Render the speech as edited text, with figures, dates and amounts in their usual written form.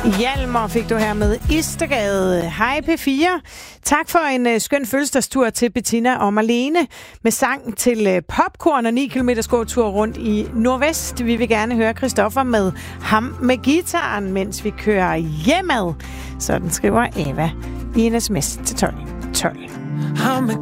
Hjalmar fik du her med Istergade. Hej P4. Tak for en skøn fødselsdagstur til Bettina og Marlene med sang til popcorn og 9 km gåtur rundt i Nordvest. Vi vil gerne høre Christoffer med ham med gitaren, mens vi kører hjemad. Sådan skriver Eva i en sms til 12.